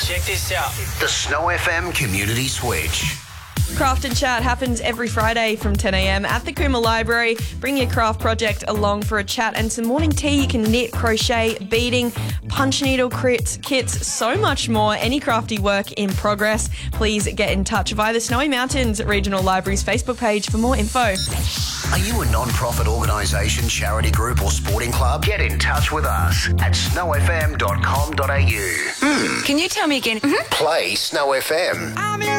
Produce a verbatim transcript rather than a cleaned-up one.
Check this out. The Snow F M Community Switch. Craft and Chat happens every Friday from ten a.m. at the Cooma Library. Bring your craft project along for a chat and some morning tea. You can knit, crochet, beading, punch needle kits, kits, so much more. Any crafty work in progress. Please get in touch via the Snowy Mountains Regional Library's Facebook page for more info. Are you a non-profit organisation, charity group or sporting club? Get in touch with us at snow f m dot com dot a u. Can you tell me again? Play Snow F M.